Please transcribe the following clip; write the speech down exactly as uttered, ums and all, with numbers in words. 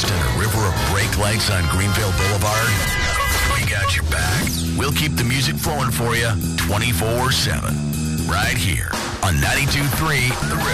lost in a river of brake lights on Greenville Boulevard? We got your back. We'll keep the music flowing for you twenty-four seven. Right here on ninety-two point three The River.